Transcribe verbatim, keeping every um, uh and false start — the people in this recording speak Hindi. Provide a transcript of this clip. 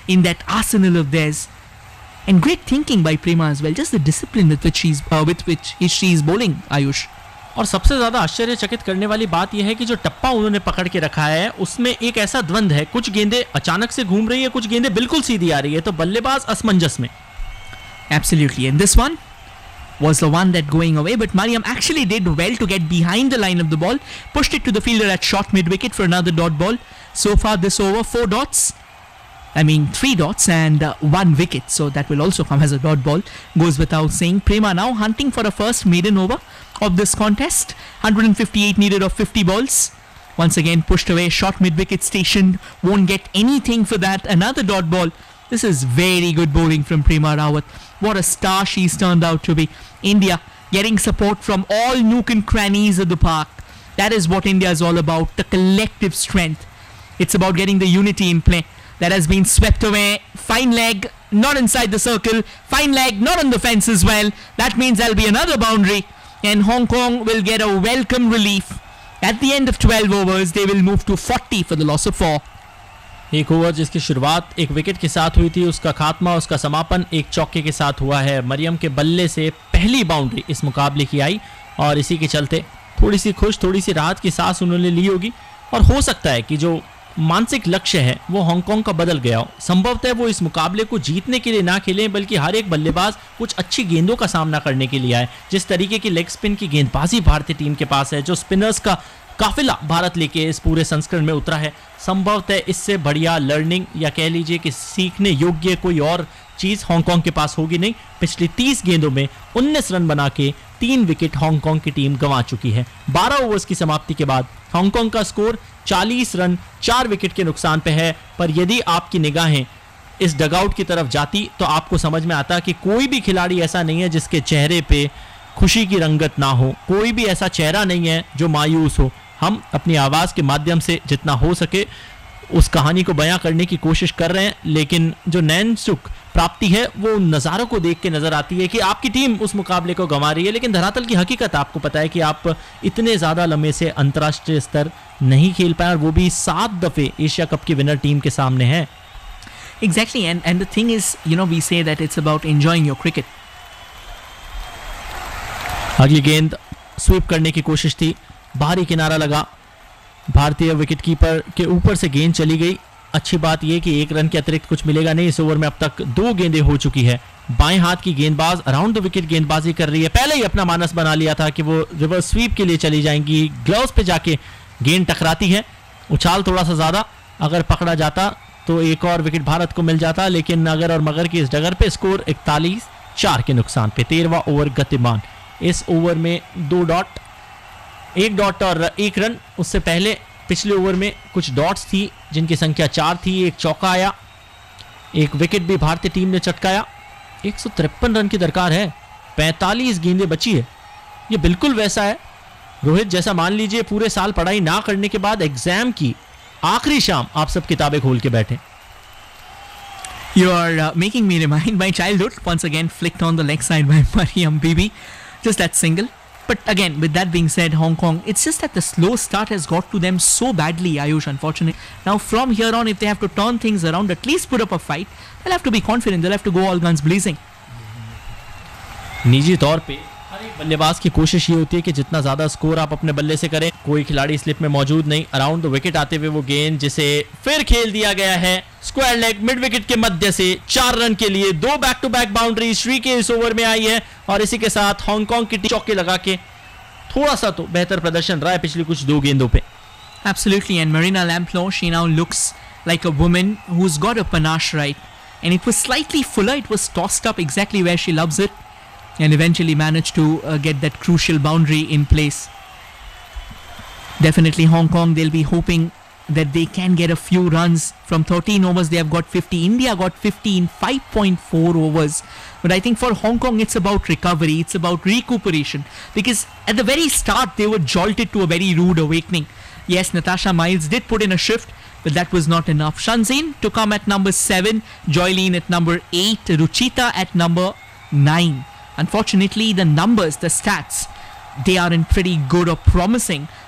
in that arsenal of theirs. And great thinking by Prema as well. Just the discipline with which she's uh, with which she is bowling, Ayush. और सबसे ज़्यादा आश्चर्यचकित करने वाली बात यह है कि जो टप्पा उन्होंने पकड़ के रखा है उसमें एक ऐसा द्वंद है, कुछ गेंदें अचानक से घूम रही है, कुछ गेंदें बिल्कुल सीधी आ रही है, तो बल्लेबाज असमंजस में. Absolutely. And this one was the one that going away, but Mariam actually did well to get behind the line of the ball, pushed it to the fielder at short mid-wicket for another dot ball. So far this over, four dots. I mean, three dots and uh, one wicket. So that will also come as a dot ball. Goes without saying. Prema now hunting for a first maiden over of this contest. one hundred fifty-eight needed of fifty balls. Once again pushed away, short mid-wicket stationed. Won't get anything for that. Another dot ball. This is very good bowling from Prema Rawat. What a star she's turned out to be. India getting support from all nook and crannies of the park. That is what India is all about. The collective strength. It's about getting the unity in play. That has been swept away. Fine leg, not inside the circle. Fine leg, not on the fence as well. That means there'll be another boundary. And Hong Kong will get a welcome relief. At the end of twelve overs, they will move to forty for the loss of four. एक ओवर जिसकी शुरुआत एक विकेट के साथ हुई थी, उसका खात्मा, उसका समापन एक चौके के साथ हुआ है. मरियम के बल्ले से पहली बाउंड्री इस मुकाबले की आई और इसी के चलते थोड़ी सी खुश, थोड़ी सी राहत की सांस उन्होंने ली होगी. और हो सकता है कि जो मानसिक लक्ष्य है वो हांगकांग का बदल गया हो. संभवतः वो इस मुकाबले को जीतने के लिए ना खेलें, बल्कि हर एक बल्लेबाज कुछ अच्छी गेंदों का सामना करने के लिए आए. जिस तरीके की लेग स्पिन की गेंदबाजी भारतीय टीम के पास है, जो स्पिनर्स का काफिला भारत लेके इस पूरे संस्करण में उतरा है, संभवतः इससे बढ़िया लर्निंग या कह लीजिए कि सीखने योग्य कोई और चीज हांगकांग के पास होगी नहीं. पिछली तीस गेंदों में उन्नीस रन बना के तीन विकेट हांगकांग की टीम गंवा चुकी है. बारह ओवर्स की समाप्ति के बाद हांगकांग का स्कोर चालीस रन चार विकेट के नुकसान पे है. पर यदि आपकी निगाहें इस डगआउट की तरफ जाती तो आपको समझ में आता कि कोई भी खिलाड़ी ऐसा नहीं है जिसके चेहरे पे खुशी की रंगत ना हो. कोई भी ऐसा चेहरा नहीं है जो मायूस हो. हम अपनी आवाज़ के माध्यम से जितना हो सके उस कहानी को बयां करने की कोशिश कर रहे हैं, लेकिन जो नैन सुख प्राप्ति है वो नज़ारों को देख के नज़र आती है कि आपकी टीम उस मुकाबले को गंवा रही है, लेकिन धरातल की हकीकत आपको पता है कि आप इतने ज़्यादा लम्बे से अंतर्राष्ट्रीय स्तर नहीं खेल पाए, और वो भी सात दफ़े एशिया कप की विनर टीम के सामने है. Exactly, and and the thing is, you know, we say that it's about enjoying your cricket. अगली गेंद स्वीप करने की कोशिश थी, बाहरी किनारा लगा, भारतीय विकेटकीपर के ऊपर से गेंद चली गई. अच्छी बात यह कि एक रन के अतिरिक्त कुछ मिलेगा नहीं. इस ओवर में अब तक दो गेंदें हो चुकी है. बाएं हाथ की गेंदबाज अराउंड द विकेट गेंदबाजी कर रही है. पहले ही अपना मानस बना लिया था कि वो रिवर्स स्वीप के लिए चली जाएंगी. ग्लव्स पे जाके गेंद टकराती है, उछाल थोड़ा सा ज्यादा, अगर पकड़ा जाता तो एक और विकेट भारत को मिल जाता, लेकिन अगर और मगर की इस डगर पे स्कोर इकतालीस चार के नुकसान पे. तेरहवां ओवर गतिमान. इस ओवर में दो डॉट, एक डॉट और एक रन. उससे पहले पिछले ओवर में कुछ डॉट्स थी जिनकी संख्या चार थी. एक चौका आया, एक विकेट भी भारतीय टीम ने चटकाया. एक सौ तिरपन रन की दरकार है, पैंतालीस गेंदें बची है. ये बिल्कुल वैसा है रोहित जैसा मान लीजिए पूरे साल पढ़ाई ना करने के बाद एग्जाम की आखिरी शाम आप सब किताबें खोल के बैठे. You are uh, making me remind my childhood. Once again flicked on the leg side by Mariam Bibi. Just that single. But again, with that being said, Hong Kong, it's just that the slow start has got to them so badly, Ayush, unfortunately. Now, from here on, if they have to turn things around, at least put up a fight, they'll have to be confident. They'll have to go all guns blazing. निजी तौर पे हर एक बल्लेबाज की कोशिश ये होती है कि जितना ज़्यादा स्कोर आप अपने बल्ले से करें. कोई खिलाड़ी स्लिप में मौजूद नहीं. अराउंड द विकेट आते हुए वो गेंद जिसे फिर खेल दिया गया है स्क्वायर लेग मिड विकेट के मध्य से चार रन के लिए. दो back to back boundary Shri के इस ओवर में आई है, और इसी के साथ हांगकांग की टीम चौके लगा के थोड़ा सा तो बेहतर प्रदर्शन रहा है पिछली कुछ दो गेंदों पे. Absolutely, and Marina Lamplow, she now looks like a woman who's got a panache right, and it was slightly fuller. It was tossed up exactly where she loves it, and eventually managed to uh, get that crucial boundary in place. Definitely Hong Kong, they'll be hoping that they can get a few runs. From thirteen overs, they have got fifty. India got fifty in five point four overs. But I think for Hong Kong, it's about recovery. It's about recuperation. Because at the very start, they were jolted to a very rude awakening. Yes, Natasha Miles did put in a shift, but that was not enough. Shanzin to come at number seven. Joylene at number eight. Ruchita at number nine. Unfortunately, the numbers, the stats, they aren't pretty good or promising